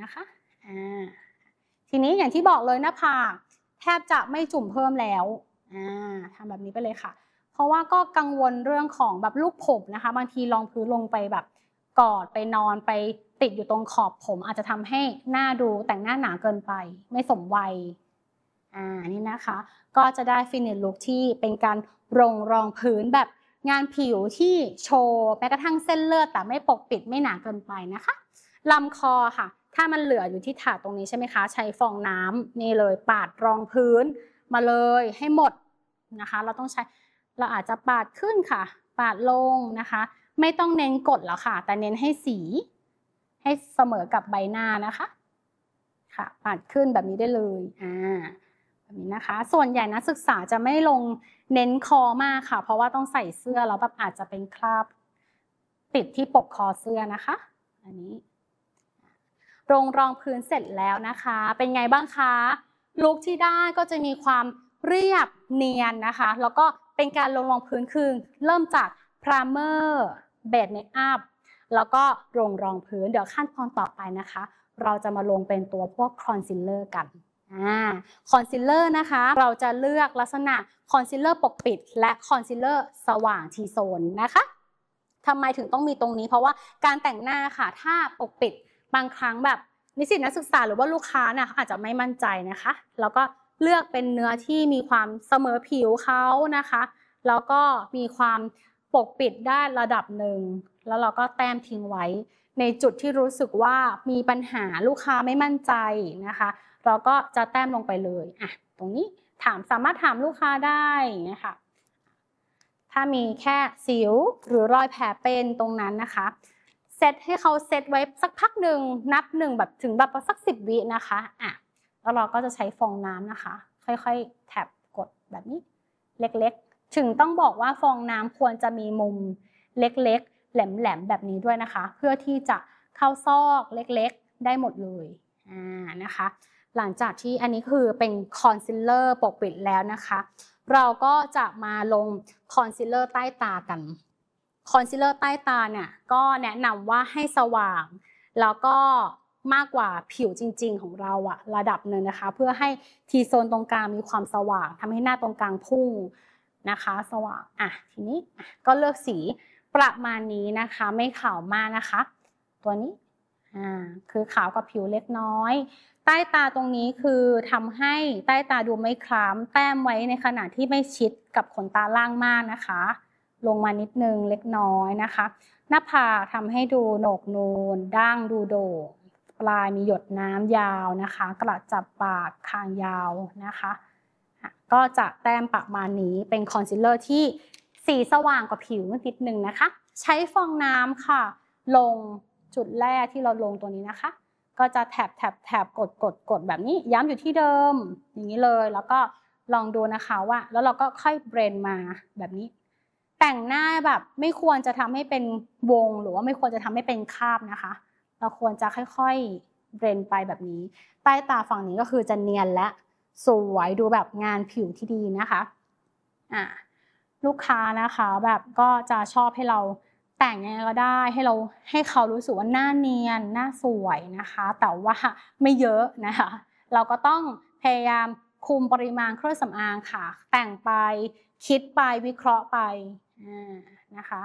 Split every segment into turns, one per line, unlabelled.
นะคะทีนี้อย่างที่บอกเลยหน้าผากแทบจะไม่จุ่มเพิ่มแล้วทำแบบนี้ไปเลยค่ะเพราะว่าก็กังวลเรื่องของแบบลูกผมนะคะบางทีรองพื้นลงไปแบบกอดไปนอนไปติดอยู่ตรงขอบผมอาจจะทำให้หน้าดูแต่งหน้าหนาเกินไปไม่สมวัยนี่นะคะก็จะได้ฟินิชลุคที่เป็นการรองพื้นแบบงานผิวที่โชว์แม้กระทั่งเส้นเลือดแต่ไม่ปกปิดไม่หนาเกินไปนะคะลำคอค่ะถ้ามันเหลืออยู่ที่ถาดตรงนี้ใช่ไหมคะใช้ฟองน้ำนี่เลยปาดรองพื้นมาเลยให้หมดนะคะเราอาจจะปาดขึ้นค่ะปาดลงนะคะไม่ต้องเน้นกดแล้วค่ะแต่เน้นให้สีให้เสมอกับใบหน้านะคะค่ะปาดขึ้นแบบนี้ได้เลยแบบนี้นะคะส่วนใหญ่นักศึกษาจะไม่ลงเน้นคอมากค่ะเพราะว่าต้องใส่เสื้อแล้วแบบอาจจะเป็นคราบติดที่ปกคอเสื้อนะคะอันนี้รองพื้นเสร็จแล้วนะคะเป็นไงบ้างคะลุคที่ได้ก็จะมีความเรียบเนียนนะคะแล้วก็เป็นการรองพื้นคือเริ่มจากไพรเมอร์เบสเมคอัพแล้วก็รองพื้นเดี๋ยวขั้นตอนต่อไปนะคะเราจะมาลงเป็นตัวพวกคอนซีลเลอร์กันคอนซีลเลอร์นะคะเราจะเลือกลักษณะคอนซีลเลอร์ปกปิดและคอนซีลเลอร์สว่างทีโซนนะคะทำไมถึงต้องมีตรงนี้เพราะว่าการแต่งหน้าค่ะถ้าปกปิดบางครั้งแบบนิสิตนักศึกษาหรือว่าลูกค้าเนี่ยอาจจะไม่มั่นใจนะคะแล้วก็เลือกเป็นเนื้อที่มีความเสมอผิวเขานะคะแล้วก็มีความปกปิดได้ระดับหนึ่งแล้วเราก็แต้มทิ้งไว้ในจุดที่รู้สึกว่ามีปัญหาลูกค้าไม่มั่นใจนะคะเราก็จะแต้มลงไปเลยตรงนี้สามารถถามลูกค้าได้นะคะถ้ามีแค่สิวหรือรอยแผลเป็นตรงนั้นนะคะเซตให้เขาเซตไว้สักพักหนึ่งนับหนึ่งแบบถึงแบบสัก10 วินะคะแล้วเราก็จะใช้ฟองน้ำนะคะค่อยๆแท็บกดแบบนี้เล็กๆถึงต้องบอกว่าฟองน้ำควรจะมีมุมเล็กๆแหลมๆแบบนี้ด้วยนะคะเพื่อที่จะเข้าซอกเล็กๆได้หมดเลยนะคะหลังจากที่อันนี้คือเป็นคอนซีลเลอร์ปกปิดแล้วนะคะเราก็จะมาลงคอนซีลเลอร์ใต้ตากันคอนซีลเลอร์ใต้ตาเนี่ยก็แนะนำว่าให้สว่างแล้วก็มากกว่าผิวจริงๆของเราระดับหนึ่งนะคะเพื่อให้ทีโซนตรงกลางมีความสว่างทำให้หน้าตรงกลางพุ่งนะคะสว่างทีนี้ก็เลือกสีประมาณนี้นะคะไม่ขาวมากนะคะตัวนี้คือขาวกับผิวเล็กน้อยใต้ตาตรงนี้คือทำให้ใต้ตาดูไม่คล้ำแต้มไว้ในขณะที่ไม่ชิดกับขนตาล่างมากนะคะลงมานิดนึงเล็กน้อยนะคะหน้าผากทำให้ดูโหนกนูนดั้งดูโด่งปลายมีหยดน้ำยาวนะคะกระจับปากคางยาวนะคะก็จะแต้มประมาณนี้เป็นคอนซีลเลอร์ที่สีสว่างกว่าผิวนิดนึงนะคะใช้ฟองน้ำค่ะลงจุดแรกที่เราลงตัวนี้นะคะก็จะแถบกดแบบนี้ย้ำอยู่ที่เดิมอย่างนี้เลยแล้วก็ลองดูนะคะว่าแล้วเราก็ค่อยเบรนมาแบบนี้แต่งหน้าแบบไม่ควรจะทำให้เป็นวงหรือว่าไม่ควรจะทำให้เป็นคราบนะคะเราควรจะค่อยๆเบรนไปแบบนี้ใต้ตาฝั่งนี้ก็คือจะเนียนและสวยดูแบบงานผิวที่ดีนะคะลูกค้านะคะแบบก็จะชอบให้เราแต่งยังไงก็ได้ให้เขารู้สึกว่าหน้าเนียนหน้าสวยนะคะแต่ว่าไม่เยอะนะคะเราก็ต้องพยายามคุมปริมาณเครื่องสำอางค่ะแต่งไปคิดไปวิเคราะห์ไปนะคะ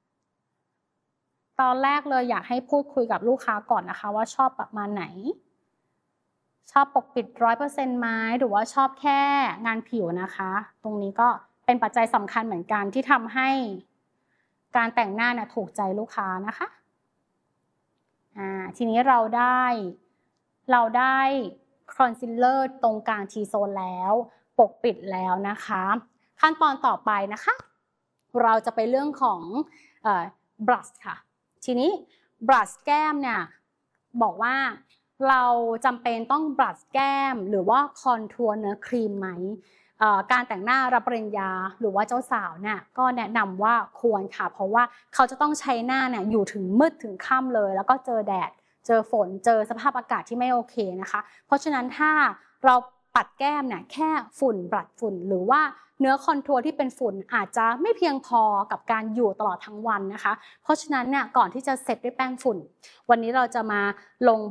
ตอนแรกเลยอยากให้พูดคุยกับลูกค้าก่อนนะคะว่าชอบประมาณไหนชอบปกปิด100%ไหมหรือว่าชอบแค่งานผิวนะคะตรงนี้ก็เป็นปัจจัยสำคัญเหมือนกันที่ทำให้การแต่งหน้าเนี่ยถูกใจลูกค้านะคะทีนี้เราได้คอนซีลเลอร์ตรงกลางทีโซนแล้วปกปิดแล้วนะคะขั้นตอนต่อไปนะคะเราจะไปเรื่องของบลัชค่ะทีนี้บลัชแก้มเนี่ยบอกว่าเราจำเป็นต้องบลัชแก้มหรือว่าคอนทัวร์เนื้อครีมไหมการแต่งหน้ารับปริญญาหรือว่าเจ้าสาวเนี่ยก็แนะนำว่าควรค่ะเพราะว่าเขาจะต้องใช้หน้าเนี่ยอยู่ถึงมืดถึงค่ำเลยแล้วก็เจอแดดเจอฝนเจอสภาพอากาศที่ไม่โอเคนะคะเพราะฉะนั้นถ้าเราปัดแก้มเนี่ยแค่ฝุ่นบลัชฝุ่นหรือว่าเนื้อคอนทัวร์ที่เป็นฝุ่นอาจจะไม่เพียงพอกับการอยู่ตลอดทั้งวันนะคะเพราะฉะนั้นเนี่ยก่อนที่จะเสร็จด้วยแป้งฝุ่นวันนี้เราจะมาลง